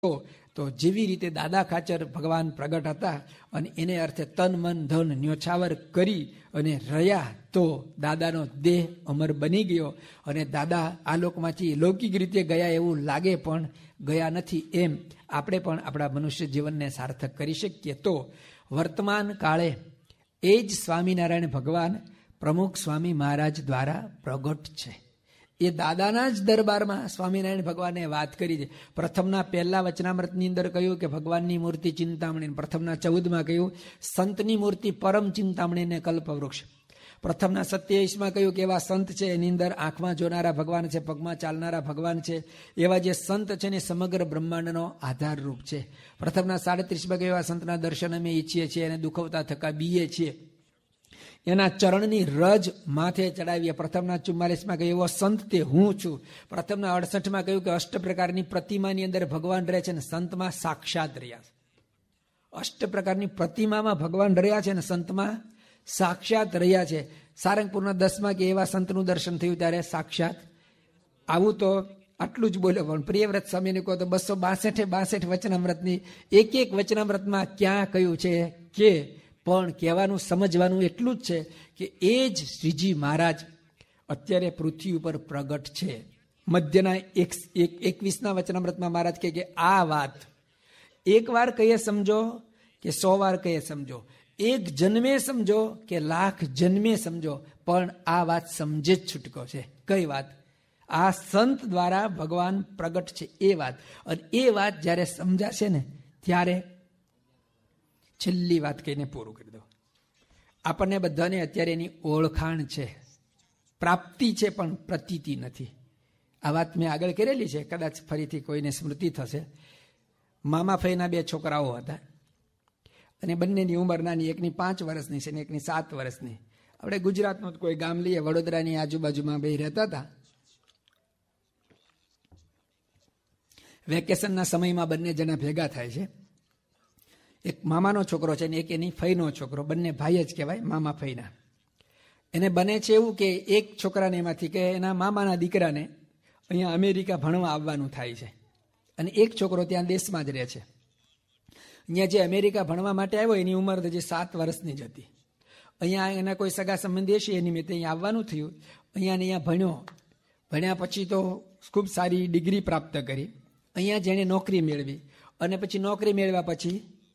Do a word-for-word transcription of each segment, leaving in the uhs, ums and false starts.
તો જેવી રીતે દાદા ખાચર ભગવાન પ્રગટ હતા અને એને અર્થે તન મન ધન ન્યોછાવર કરી અને રહ્યા, તો દાદાનો દેહ અમર બની ગયો અને દાદા આ લોકમાંથી લૌકિક રીતે ગયા એવું લાગે પણ ગયા નથી. એમ આપણે પણ આપણા મનુષ્ય જીવનને સાર્થક કરી શકીએ. તો વર્તમાન કાળે એ જ સ્વામિનારાયણ ભગવાન પ્રમુખ સ્વામી મહારાજ દ્વારા પ્રગટ છે. એ દાદાના જ દરબારમાં સ્વામિનારાયણ ભગવાને વાત કરી છે. પ્રથમના પહેલા વચનામૃતની અંદર કહ્યું કે ભગવાનની મૂર્તિ ચિંતામણી, પ્રથમના ચૌદમાં કહ્યું સંતની મૂર્તિ પરમ ચિંતામણી ને કલ્પવૃક્ષ. પ્રથમના સત્યાવીસમાં કહ્યું કે એવા સંત છે એની અંદર આંખમાં જોનારા ભગવાન છે, પગમાં ચાલનારા ભગવાન છે. એવા જે સંત છે ને સમગ્ર બ્રહ્માંડનો આધારરૂપ છે. પ્રથમના સાડત્રીસમાં કહ્યું એવા સંતના દર્શન અમે ઈચ્છીએ છીએ અને દુખવતા થકા બીએ છીએ, એના ચરણની રજ માથે ચડાવીએ. પ્રથમના ચુમ્માલીસમાં કહ્યું એવો સંત તે હું છું. પ્રથમના અડસઠમાં કહ્યું કે અષ્ટ પ્રકારની પ્રતિમાની અંદર ભગવાન રહે છે અને સંતમાં સાક્ષાત રહ્યા છે. અષ્ટ પ્રકારની પ્રતિમામાં ભગવાન રહ્યા છે અને સંતમાં સાક્ષાત રહ્યા છે. સારંગપુરના દસમાં કે એવા સંતનું દર્શન થયું ત્યારે સાક્ષાત. આવું તો આટલું જ બોલ્યો, પણ પ્રિયવ્રત સ્વામીને કહો તો બસો બાસઠે બાસઠ વચનામૃતની એક એક વચનામૃતમાં ક્યાં કહ્યું છે કે, પણ કહેવાનું સમજવાનું એટલું જ છે કે એ જ શ્રીજી મહારાજ અત્યારે પૃથ્વી ઉપર પ્રગટ છે. મધ્યના એક એકવીસના વચનામૃતમાં મહારાજ કહે કે આ વાત એક વાર કહીએ સમજો કે સો વાર કહીએ સમજો, એક જન્મે સમજો કે લાખ જન્મે સમજો, પણ આ વાત સમજે જ છૂટકો છે. કઈ વાત? આ સંત દ્વારા ભગવાન પ્રગટ છે એ વાત. અને એ વાત જ્યારે સમજાશે ને ત્યારે છેલ્લી વાત કહીને પૂરું કરી દો. આપણને બધાને અત્યારે એની ઓળખાણ છે, પ્રાપ્તિ છે, પણ પ્રતીતિ નથી. આ વાત મેં આગળ કરેલી છે, કદાચ ફરીથી કોઈને સ્મૃતિ થશે. મામા ફઈના બે છોકરાઓ હતા અને બંનેની ઉંમર નાની, એકની પાંચ વર્ષની છે ને એકની સાત વર્ષની. આપણે ગુજરાતનું કોઈ ગામ લઈએ, વડોદરાની આજુબાજુમાં બે રહેતા હતા. વેકેશનના સમયમાં બંને જણા ભેગા થાય છે. એક મામાનો છોકરો છે ને એક એની ફઈનો છોકરો, બંને ભાઈ જ કહેવાય, મામા ફઈના. એને બને છે એવું કે એક છોકરાને એમાંથી કે એના મામાના દીકરાને અહીંયા અમેરિકા ભણવા આવવાનું થાય છે અને એક છોકરો ત્યાં દેશમાં જ રહે છે. અહીંયા જે અમેરિકા ભણવા માટે આવ્યો એની ઉંમર હજી સાત વર્ષની જ હતી. અહીંયા એના કોઈ સગા સંબંધી હશે એ નિમિત્તે અહીંયા આવવાનું થયું. અહીંયા ને અહીંયા ભણ્યો. ભણ્યા પછી તો ખૂબ સારી ડિગ્રી પ્રાપ્ત કરી. અહીંયા જેણે નોકરી મેળવી અને પછી નોકરી મેળવ્યા પછી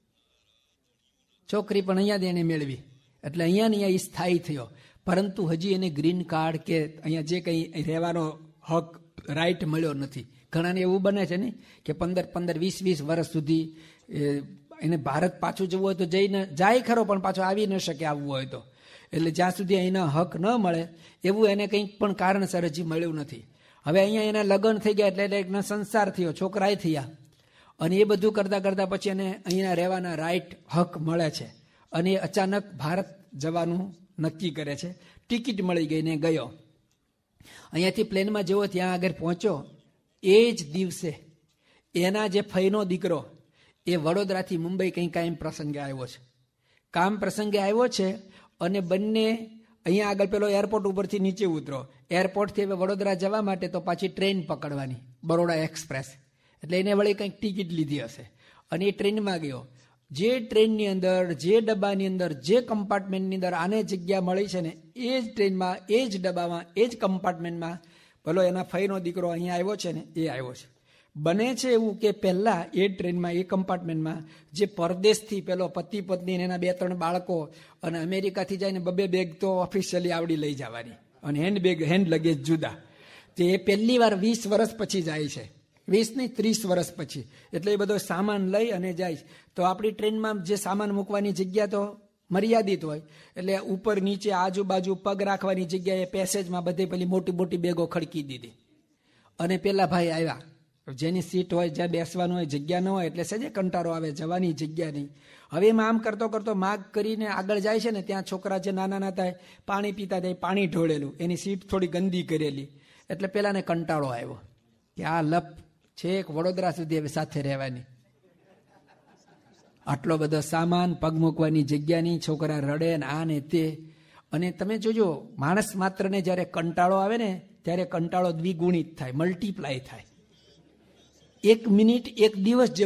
છોકરી પણ અહીંયા જ એને મેળવી, એટલે અહીંયા ને અહીંયા એ સ્થાયી થયો. પરંતુ હજી એને ગ્રીન કાર્ડ કે અહીંયા જે કંઈ રહેવાનો હક રાઈટ મળ્યો નથી. ઘણાને એવું બને છે ને કે પંદર પંદર વીસ વીસ વર્ષ સુધી એને ભારત પાછું જવું હોય તો જઈને જાય ખરો, પણ પાછો આવી ન શકે આવવું હોય તો. એટલે જ્યાં સુધી અહીંના હક ન મળે એવું એને કંઈક પણ કારણસર હજી મળ્યું નથી. હવે અહીંયા એના લગ્ન થઈ ગયા એટલે એનો સંસાર થયો, છોકરાએ થયા અને એ બધું કરતાં કરતાં પછી એને અહીંયા રહેવાના રાઈટ હક મળે છે અને એ અચાનક ભારત જવાનું નક્કી કરે છે. ટિકિટ મળી ગઈ ને ગયો. અહીંયાથી પ્લેનમાં જેવો ત્યાં આગળ પહોંચ્યો એ જ દિવસે એના જે ફઈનો દીકરો એ વડોદરાથી મુંબઈ કંઈ કામ પ્રસંગે આવ્યો છે. કામ પ્રસંગે આવ્યો છે અને બંને અહીંયા આગળ પેલો એરપોર્ટ ઉપરથી નીચે ઉતરો. એરપોર્ટથી હવે વડોદરા જવા માટે તો પાછી ટ્રેન પકડવાની, બરોડા એક્સપ્રેસ. એટલે એને વળી કંઈક ટિકિટ લીધી હશે અને એ ટ્રેનમાં ગયો. જે ટ્રેનની અંદર, જે ડબ્બાની અંદર, જે કમ્પાર્ટમેન્ટની અંદર આને જગ્યા મળી છે ને એ જ ટ્રેનમાં, એ જ ડબ્બામાં, એ જ કમ્પાર્ટમેન્ટમાં પેલો એના ફઈનો દીકરો અહીંયા આવ્યો છે ને એ આવ્યો છે. બને છે એવું કે પહેલાં એ ટ્રેનમાં, એ કમ્પાર્ટમેન્ટમાં જે પરદેશથી પેલો પતિ પત્ની એના બે ત્રણ બાળકો અને અમેરિકાથી જઈને બબે બેગ તો ઓફિશિયલી આવડી લઈ જવાની અને હેન્ડ બેગ, હેન્ડ લગેજ જુદા. તે એ પહેલી વાર વીસ વર્ષ પછી જાય છે, વીસ નહીં ત્રીસ વર્ષ પછી. એટલે એ બધો સામાન લઈ અને જાય. તો આપણી ટ્રેનમાં જે સામાન મૂકવાની જગ્યા તો મર્યાદિત હોય, એટલે ઉપર નીચે આજુબાજુ પગ રાખવાની જગ્યાએ પેસેજમાં બધે પેલી મોટી મોટી બેગો ખડકી દીધી. અને પેલા ભાઈ આવ્યા, જેની સીટ હોય, જ્યાં બેસવાનું હોય, જગ્યા ન હોય એટલે સજે કંટાળો આવે, જવાની જગ્યા નહીં. હવે એમાં આમ કરતો કરતો માગ કરીને આગળ જાય છે ને ત્યાં છોકરા જે નાના નાના પાણી પીતા થાય, પાણી ઢોળેલું, એની સીટ થોડી ગંદી કરેલી. એટલે પેલાને કંટાળો આવ્યો કે આ લપ છેક વડોદરા સુધી હવે સાથે રહેવાની. આટલો બધો સામાન, પગ મૂકવાની જગ્યા નહીં, છોકરા રડે ને આ ને તે. અને તમે જોજો, માણસ માત્રને જ્યારે કંટાળો આવે ને ત્યારે કંટાળો દ્વિગુણિત થાય, મલ્ટીપ્લાય થાય. એક મિનિટ એક દિવસ જેવો